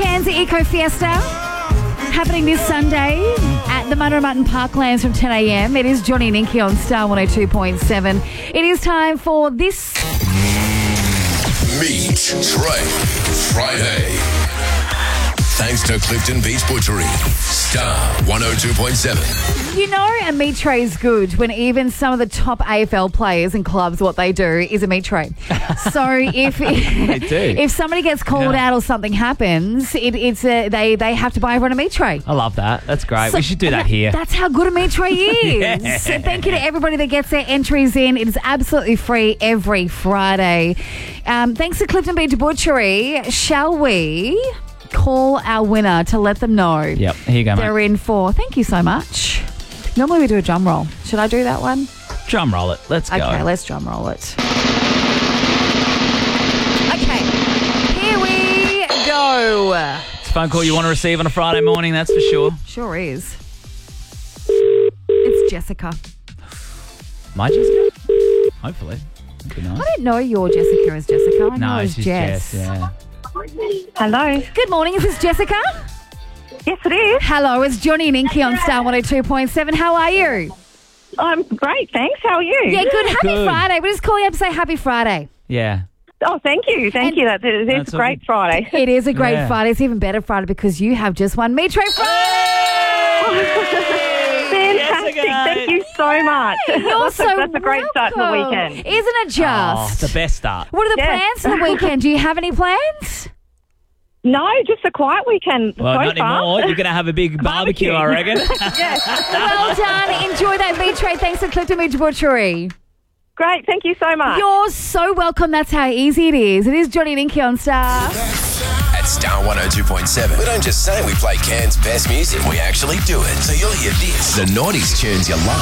Cairns Eco Fiesta happening this Sunday at the Munro Mutton Parklands from 10 a.m. It is Johnny and Inky on Star 102.7. It is time for this Meat Tray Friday. Thanks to Clifton Beach Butchery. Star 102.7. You know, a meat tray is good when even some of the top AFL players and clubs, what they do is a meat tray. So if somebody gets called out or something happens, they have to buy everyone a meat tray. I love that. That's great. So we should do that here. That's how good a meat tray is. Yeah. So thank you to everybody that gets their entries in. It is absolutely free every Friday. Thanks to Clifton Beach Butchery. Shall we call our winner to let them know? Yep. Here you go, mate. They're in for. Thank you so much. Normally we do a drum roll. Should I do that one? Drum roll it. Let's go. Okay, let's drum roll it. Okay, here we go. It's a phone call you want to receive on a Friday morning, that's for sure. Sure is. It's Jessica. My Jessica? Hopefully. That'd be nice. I don't know your Jessica as Jessica. I know as she's Jess. Yeah. Hello. Good morning. Is this Jessica? Yes, it is. Hello, it's Johnny and Inky on Star 102.7. How are you? I'm great, thanks. How are you? Yeah, good. Happy Good. Friday. We're just calling up to say happy Friday. Yeah. Oh, thank you. Thank you. It is That's a great all Friday. It is a great Yeah. Friday. It's even better Friday because you have just won Meat Tray Friday. Fantastic. Thank you so much. You're That's a great start to the welcome. weekend. Isn't it just? Oh, the best start. What are the Yes. plans for the weekend? Do you have any plans? No, just a quiet weekend Well, so not far. anymore. You're going to have a big barbecue, I reckon. Yes. Well done. Enjoy that meat tray. Thanks to Clifton Beach Butchery. Great. Thank you so much. You're so welcome. That's how easy it is. It is Johnny and Inky on Star. At Star 102.7. We don't just say we play Cairns' best music. We actually do it. So you'll hear this. The 90s tunes you love.